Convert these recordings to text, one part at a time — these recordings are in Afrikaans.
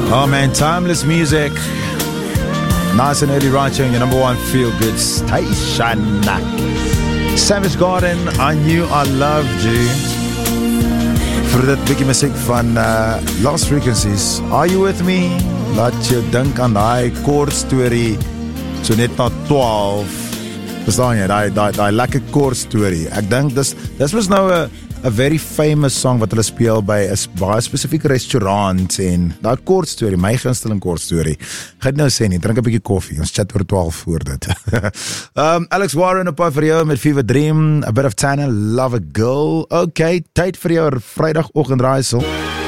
Oh man, timeless music. Nice and early right here on your number one feel-good station. Savage Garden, I Knew I Loved You. Vir dit bietjie musiek van Lost Frequencies. Are you with me? Laat jou dink aan die kort story so net na 12. Verstaan jy, die lekker kort story. Ek dink dis was nou 'n very famous song wat hulle speel by 'n baie spesifieke restaurant en daai kort story, my gunsteling kort story. Gaan nou sê nie, drink 'n bietjie koffie. Ons chat oor 12 voor dit. Alex Warren op vir jou met Fever Dream, a bit of Tanner, Love a Girl. Okay, tyd vir jou Vrydagoggend raaisel.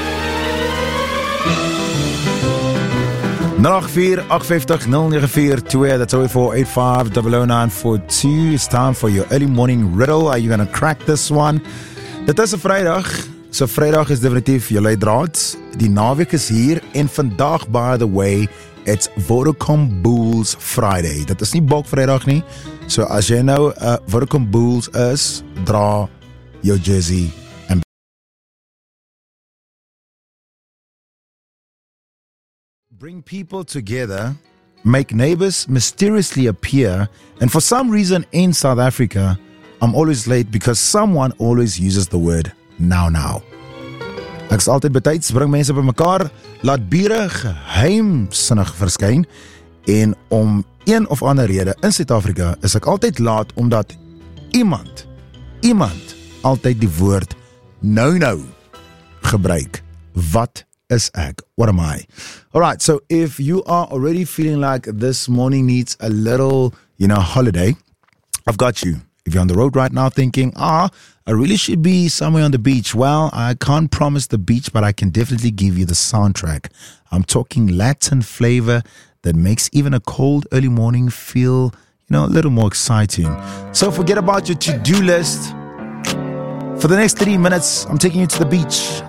084-850-0942. That's 084-85-00942. It's time for your early morning riddle. Are you gonna crack this one? Dit is 'n Vrydag. So Vrydag is definitief jou leidraad. Die naweek is hier en vandag, by the way, it's Vodacom Bulls Friday. Dit is nie Bok Vrydag nie. So as jy nou Vodacom Bulls is, dra jou jersey en bring people together, make neighbors mysteriously appear, and for some reason in South Africa, I'm always late because someone always uses the word now. Ek is altyd betyds, bring mense by mekaar, laat bure geheimsinnig verskyn, en om een of ander rede in Suid-Afrika is ek altyd laat omdat iemand altyd die woord nou gebruik. Wat is ek? What am I? Alright, so if you are already feeling like this morning needs a little, holiday, I've got you. If you're on the road right now thinking, I really should be somewhere on the beach. Well, I can't promise the beach, but I can definitely give you the soundtrack. I'm talking Latin flavor that makes even a cold early morning feel, a little more exciting. So forget about your to-do list. For the next 30 minutes, I'm taking you to the beach.